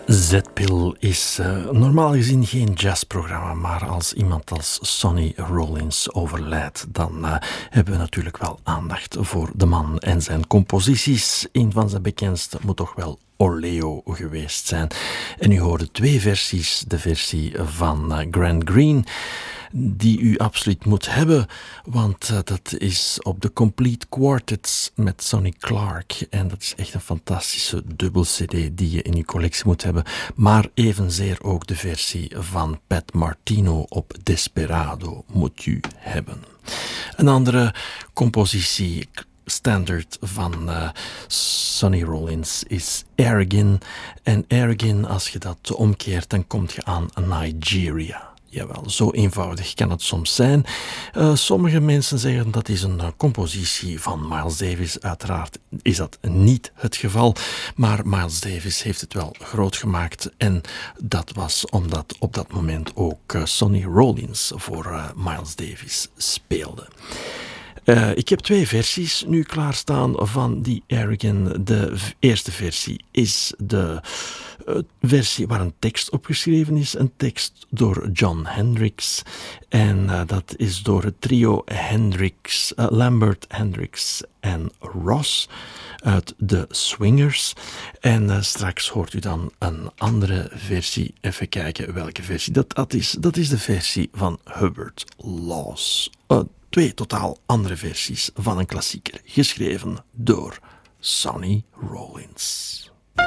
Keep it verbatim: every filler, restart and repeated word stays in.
Z-Pil is uh, normaal gezien geen jazzprogramma, maar als iemand als Sonny Rollins overlijdt, dan uh, hebben we natuurlijk wel aandacht voor de man en zijn composities. Een van zijn bekendste moet toch wel Orleo geweest zijn. En u hoorde twee versies. De versie van uh, Grant Green, die u absoluut moet hebben, want uh, dat is op de Complete Quartets met Sonny Clark. En dat is echt een fantastische dubbel cd die je in uw collectie moet hebben. Maar evenzeer ook de versie van Pat Martino op Desperado moet u hebben. Een andere compositie, standard van uh, Sonny Rollins, is Ergin. En Ergin, als je dat omkeert, dan kom je aan Nigeria. Jawel, zo eenvoudig kan het soms zijn. Uh, sommige mensen zeggen dat is een uh, compositie van Miles Davis. Uiteraard is dat niet het geval, maar Miles Davis heeft het wel groot gemaakt. En dat was omdat op dat moment ook uh, Sonny Rollins voor uh, Miles Davis speelde. Uh, ik heb twee versies nu klaarstaan van die Ergin. De v- eerste versie is de uh, versie waar een tekst opgeschreven is. Een tekst door John Hendricks. En uh, dat is door het trio Hendricks, uh, Lambert, Hendricks en Ross uit de Swingers. En uh, straks hoort u dan een andere versie. Even kijken welke versie dat, dat is. Dat is de versie van Hubbard Laws. Uh, Twee totaal andere versies van een klassieker, geschreven door Sonny Rollins.